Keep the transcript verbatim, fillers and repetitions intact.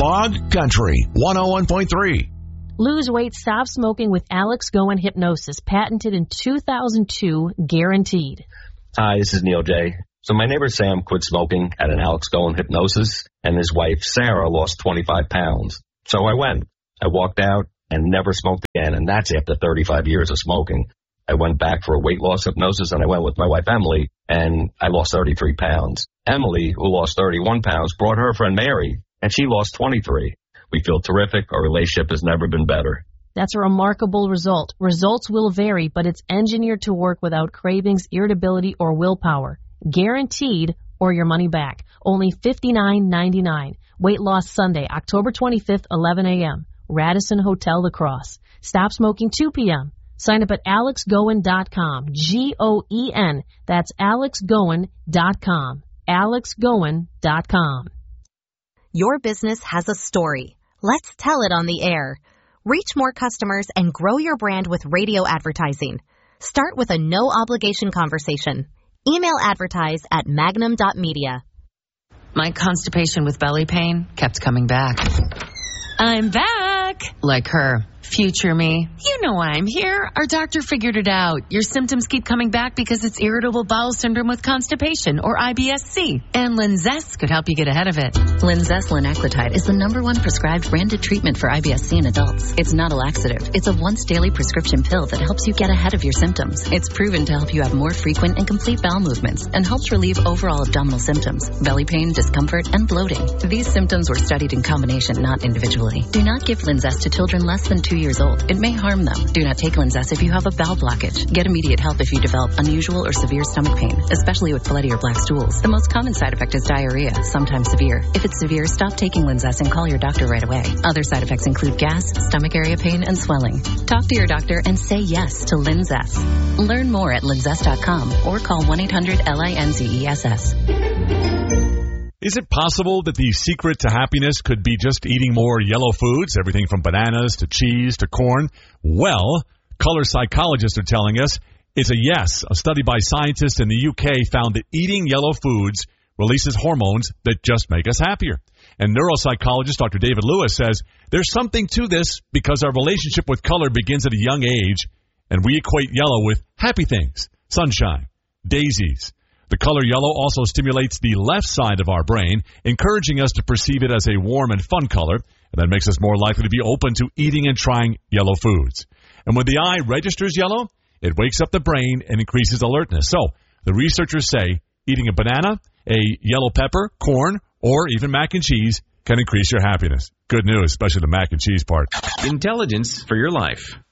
Fog Country one oh one point three. Lose weight, stop smoking with Alex Goen Hypnosis, patented in two thousand two, guaranteed. Hi, this is Neil J. So my neighbor Sam quit smoking at an Alex Goen Hypnosis, and his wife Sarah lost twenty-five pounds. So I went. I walked out and never smoked again, and that's after thirty-five years of smoking. I went back for a weight loss hypnosis, and I went with my wife Emily, and I lost thirty-three pounds. Emily, who lost thirty-one pounds, brought her friend Mary, and she lost twenty-three. We feel terrific. Our relationship has never been better. That's a remarkable result. Results will vary, but it's engineered to work without cravings, irritability, or willpower. Guaranteed, or your money back. Only fifty-nine ninety-nine. Weight loss Sunday, October twenty-fifth, eleven a.m. Radisson Hotel La Crosse. Stop smoking two p.m. Sign up at alex goen dot com. G O E N. That's alex goen dot com. alex goen dot com. Your business has a story. Let's tell it on the air. Reach more customers and grow your brand with radio advertising. Start with a no-obligation conversation. Email advertise at magnum dot media. My constipation with belly pain kept coming back. I'm back! Like her. Future me. You know why I'm here. Our doctor figured it out. Your symptoms keep coming back because it's irritable bowel syndrome with constipation, or I B S C. And Linzess could help you get ahead of it. Linzess linaclotide is the number one prescribed branded treatment for I B S C in adults. It's not a laxative. It's a once-daily prescription pill that helps you get ahead of your symptoms. It's proven to help you have more frequent and complete bowel movements and helps relieve overall abdominal symptoms, belly pain, discomfort, and bloating. These symptoms were studied in combination, not individually. Do not give Linzess to children less than two years old. It may harm them. Do not take Linzess if you have a bowel blockage. Get immediate help if you develop unusual or severe stomach pain, especially with bloody or black stools. The most common side effect is diarrhea, sometimes severe. If it's severe, stop taking Linzess and call your doctor right away. Other side effects include gas, stomach area pain, and swelling. Talk to your doctor and say yes to Linzess. Learn more at linzess dot com or call one eight hundred L I N Z E S S. Is it possible that the secret to happiness could be just eating more yellow foods, everything from bananas to cheese to corn? Well, color psychologists are telling us it's a yes. A study by scientists in the U K found that eating yellow foods releases hormones that just make us happier. And neuropsychologist Doctor David Lewis says there's something to this because our relationship with color begins at a young age, and we equate yellow with happy things, sunshine, daisies. The color yellow also stimulates the left side of our brain, encouraging us to perceive it as a warm and fun color, and that makes us more likely to be open to eating and trying yellow foods. And when the eye registers yellow, it wakes up the brain and increases alertness. So, the researchers say eating a banana, a yellow pepper, corn, or even mac and cheese can increase your happiness. Good news, especially the mac and cheese part. Intelligence for your life.